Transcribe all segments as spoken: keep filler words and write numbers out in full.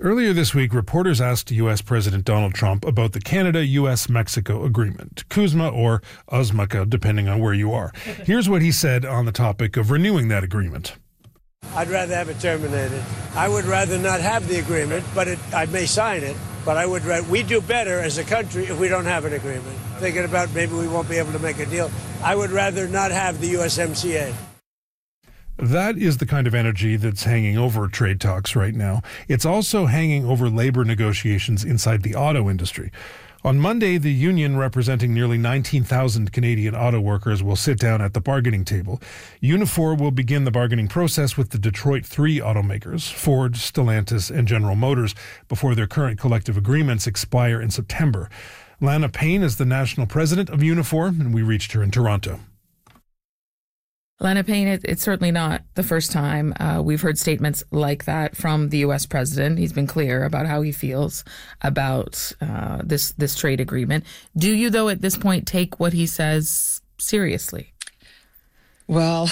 Earlier this week, reporters asked U S. President Donald Trump about the Canada-U S. Mexico agreement, CUSMA or USMCA, depending on where you are. Here's what he said on the topic of renewing that agreement. I'd rather have it terminated. I would rather not have the agreement, but it, I may sign it. But I would rather, we do better as a country if we don't have an agreement. Thinking about maybe we won't be able to make a deal. I would rather not have the U S M C A. That is the kind of energy that's hanging over trade talks right now. It's also hanging over labor negotiations inside the auto industry. On Monday, the union representing nearly nineteen thousand Canadian auto workers will sit down at the bargaining table. Unifor will begin the bargaining process with the Detroit three automakers, Ford, Stellantis, and General Motors, before their current collective agreements expire in September. Lana Payne is the national president of Unifor, and we reached her in Toronto. Lana Payne, it, it's certainly not the first time uh, we've heard statements like that from the U S president. He's been clear about how he feels about uh, this this trade agreement. Do you, though, at this point, take what he says seriously? Well,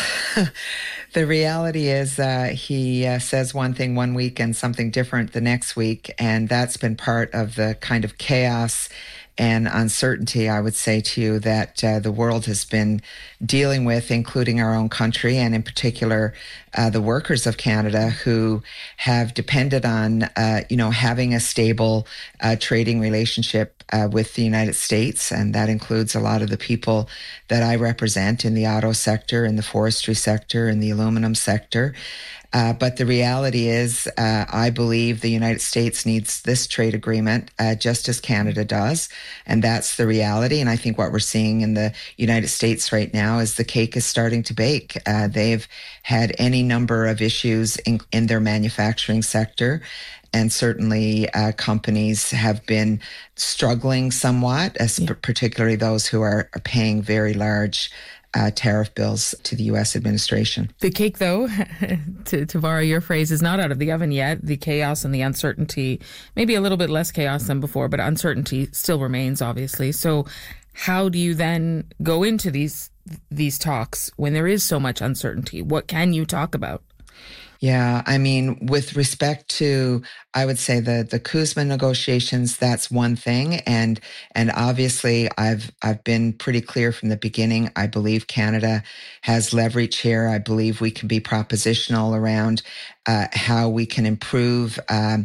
the reality is uh, he uh, says one thing one week and something different the next week, and that's been part of the kind of chaos and uncertainty, I would say to you, that uh, the world has been dealing with, including our own country, and in particular, uh, the workers of Canada who have depended on, uh, you know, having a stable uh, trading relationship uh, with the United States. And that includes a lot of the people that I represent in the auto sector, in the forestry sector, in the aluminum sector. Uh, but the reality is, uh, I believe the United States needs this trade agreement uh, just as Canada does. And that's the reality. And I think what we're seeing in the United States right now is the cake is starting to bake. Uh, they've had any number of issues in, in their manufacturing sector. And certainly uh, companies have been struggling somewhat, as yeah. particularly those who are, are paying very large Uh, tariff bills to the U S administration. The cake, though, to, to borrow your phrase, is not out of the oven yet. The chaos and the uncertainty, maybe a little bit less chaos than before, but uncertainty still remains, obviously. So how do you then go into these these talks when there is so much uncertainty? What can you talk about? Yeah, I mean, with respect to, I would say the the CUSMA negotiations, that's one thing, and and obviously, I've I've been pretty clear from the beginning. I believe Canada has leverage here. I believe we can be propositional around uh, how we can improve um,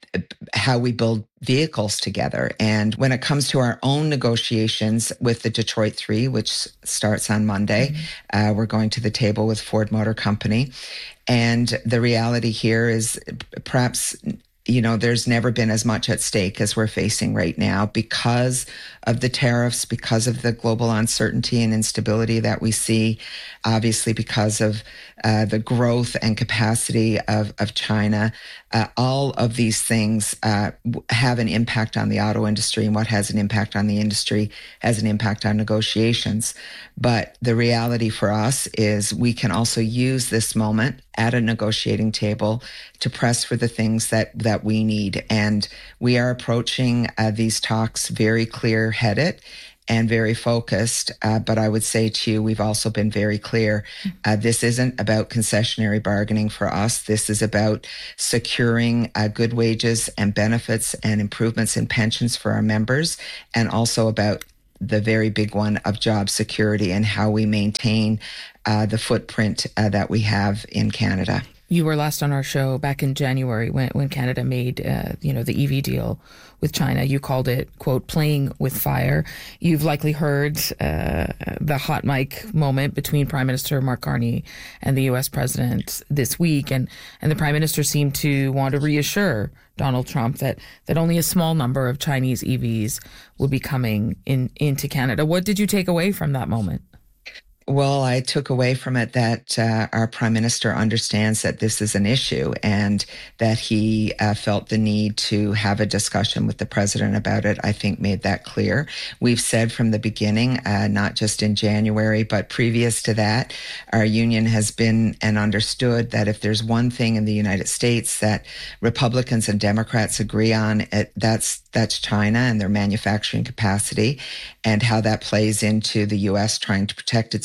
how we build vehicles together. And when it comes to our own negotiations with the Detroit three, which starts on Monday, mm-hmm. uh, we're going to the table with Ford Motor Company. And the reality here is perhaps, you know, there's never been as much at stake as we're facing right now because of the tariffs, because of the global uncertainty and instability that we see, obviously because of uh, the growth and capacity of, of China. Uh, all of these things uh, have an impact on the auto industry, and what has an impact on the industry has an impact on negotiations. But the reality for us is we can also use this moment at a negotiating table to press for the things that, that we need. And we are approaching uh, these talks very clear-headed and very focused. Uh, but I would say to you, we've also been very clear. Uh, this isn't about concessionary bargaining for us. This is about securing uh, good wages and benefits and improvements in pensions for our members, and also about the very big one of job security and how we maintain uh, the footprint uh, that we have in Canada. You were last on our show back in January when, when Canada made, uh, you know, the E V deal with China. You called it, quote, playing with fire. You've likely heard uh, the hot mic moment between Prime Minister Mark Carney and the U S president this week. And, and the Prime Minister seemed to want to reassure Donald Trump that, that only a small number of Chinese E Vs will be coming in into Canada. What did you take away from that moment? Well, I took away from it that uh, our Prime Minister understands that this is an issue, and that he uh, felt the need to have a discussion with the President about it. I think made that clear. We've said from the beginning, uh, not just in January, but previous to that, our union has been and understood that if there's one thing in the United States that Republicans and Democrats agree on, it, that's that's China and their manufacturing capacity, and how that plays into the U S trying to protect its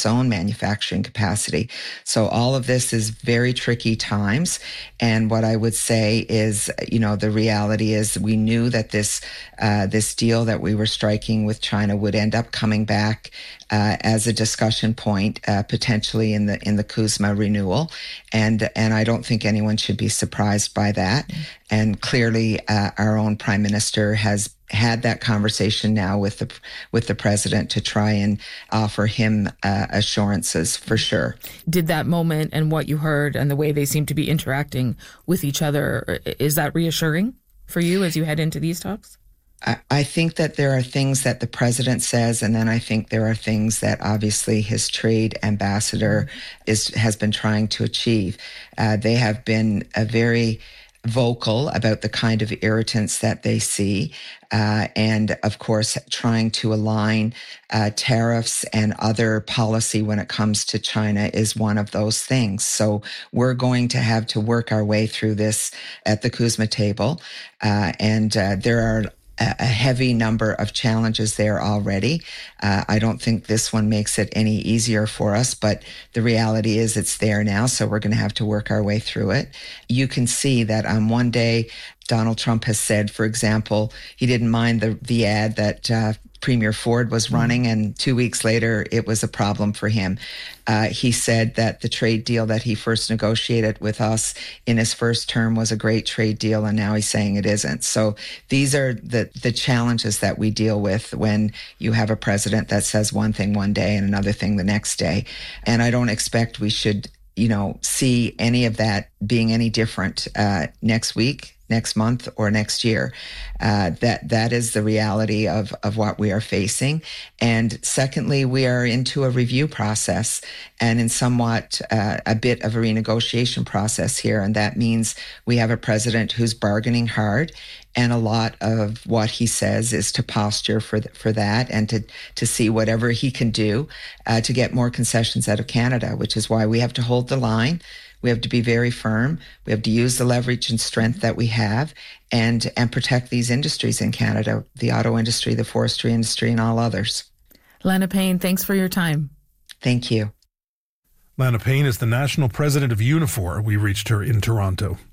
own manufacturing capacity. So all of this is very tricky times. And what I would say is, you know, the reality is we knew that this uh, this deal that we were striking with China would end up coming back uh, as a discussion point, uh, potentially in the in the CUSMA renewal. And and I don't think anyone should be surprised by that. Mm-hmm. And clearly, uh, our own Prime Minister has had that conversation now with the with the president to try and offer him uh, assurances for sure. Did that moment and what you heard and the way they seem to be interacting with each other, is that reassuring for you as you head into these talks? I, I think that there are things that the president says, and then I think there are things that obviously his trade ambassador is has been trying to achieve. Uh, they have been a very vocal about the kind of irritants that they see, uh, and of course trying to align uh, tariffs and other policy when it comes to China is one of those things. So we're going to have to work our way through this at the CUSMA table, uh, and uh, there are a heavy number of challenges there already. Uh, I don't think this one makes it any easier for us, but the reality is it's there now, so we're going to have to work our way through it. You can see that on one day, Donald Trump has said, for example, he didn't mind the, the ad that uh, Premier Ford was running, and two weeks later, it was a problem for him. Uh, he said that the trade deal that he first negotiated with us in his first term was a great trade deal, and now he's saying it isn't. So these are the, the challenges that we deal with when you have a president that says one thing one day and another thing the next day. And I don't expect we should, you know, see any of that being any different uh, next week, next month, or next year. Uh, that that is the reality of, of what we are facing. And secondly, we are into a review process and in somewhat uh, a bit of a renegotiation process here. And that means we have a president who's bargaining hard, and a lot of what he says is to posture for th- for that and to, to see whatever he can do uh, to get more concessions out of Canada, which is why we have to hold the line. We have to be very firm. We have to use the leverage and strength that we have and and protect these industries in Canada, the auto industry, the forestry industry, and all others. Lana Payne, thanks for your time. Thank you. Lana Payne is the national president of Unifor. We reached her in Toronto.